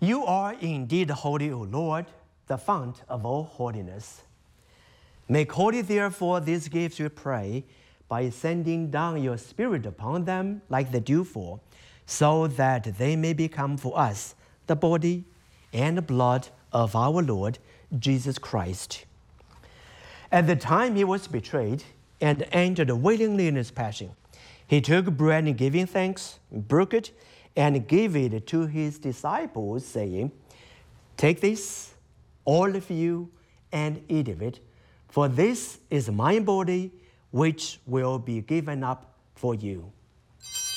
You are indeed holy, O Lord, the fount of all holiness. Make holy, therefore, these gifts, we pray, by sending down your Spirit upon them like the dewfall, so that they may become for us the body and blood of our Lord Jesus Christ. At the time he was betrayed and entered willingly in his passion, he took bread and giving thanks, broke it, and gave it to his disciples, saying, "Take this, all of you, and eat of it, for this is my body, which will be given up for you."